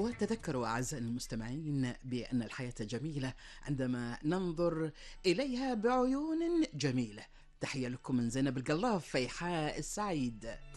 وتذكروا أعزائي المستمعين بأن الحياة جميلة عندما ننظر إليها بعيون جميلة. تحية لكم من زينب القلاف، فيحاء السعيد.